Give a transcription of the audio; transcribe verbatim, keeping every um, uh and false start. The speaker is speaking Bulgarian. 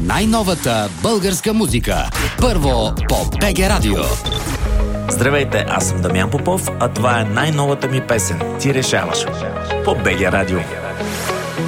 най-новата българска музика. Първо по БГ Радио. Здравейте, аз съм Дамян Попов, а това е най-новата ми песен. Ти решаваш. По БГ Радио.